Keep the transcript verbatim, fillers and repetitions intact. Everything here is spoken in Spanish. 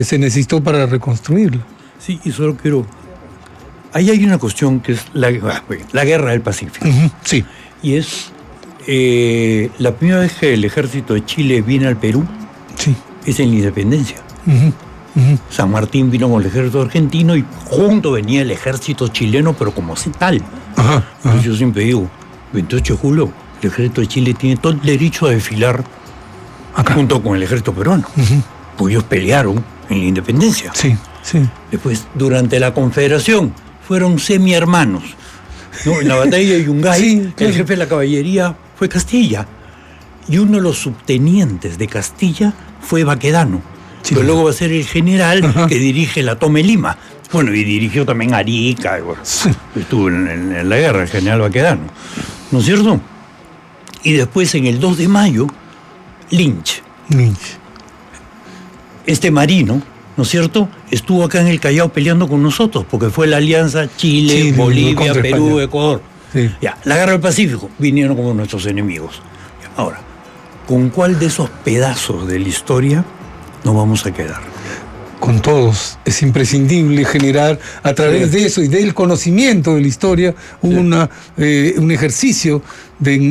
se necesitó para reconstruirlo. Sí, y solo quiero... Ahí hay una cuestión que es la, la guerra del Pacífico. Uh-huh, sí. Y es eh, la primera vez que el ejército de Chile viene al Perú, sí, es en la independencia. Uh-huh, uh-huh. San Martín vino con el ejército argentino y junto venía el ejército chileno, pero como tal. Ajá, ajá. Yo siempre digo, veintiocho de julio, el ejército de Chile tiene todo el derecho a desfilar acá, junto con el ejército peruano. Uh-huh. Porque ellos pelearon en la independencia. Sí, sí. Después, durante la Confederación, fueron semi-hermanos. ¿No? En la batalla de Yungay, sí, claro, el jefe de la caballería fue Castilla. Y uno de los subtenientes de Castilla fue Baquedano. Sí, pero luego va a ser el general, ajá, que dirige la toma de Lima. Bueno, y dirigió también Arica. Y bueno, sí, estuvo en, en, en la guerra el general Baquedano. ¿No es cierto? Y después, en el dos de mayo, Lynch. Lynch. Este marino, ¿no es cierto?, estuvo acá en el Callao peleando con nosotros, porque fue la alianza Chile, sí, Bolivia, Perú, España, Ecuador. Sí. Ya, la guerra del Pacífico, vinieron como nuestros enemigos. Ahora, ¿con cuál de esos pedazos de la historia nos vamos a quedar? Con todos. Es imprescindible generar a través sí. de eso y del conocimiento de la historia sí. una, eh, un ejercicio de